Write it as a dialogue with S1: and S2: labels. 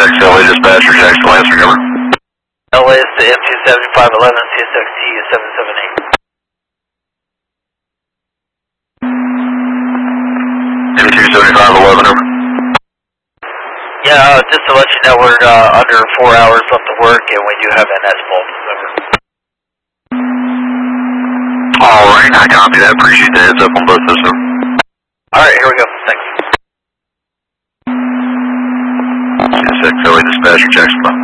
S1: LA dispatcher, Jackson Lance, recover.
S2: LA is the M27511, CSXT 778.
S1: M27511, over.
S2: Yeah, just to let you know, we're under 4 hours left to work, and we do have NS pulses, over.
S1: Alright, I copy that. Appreciate the heads up on both those, sir.
S2: Alright, here we go. Thanks.
S1: CSX LA dispatcher, Jackson.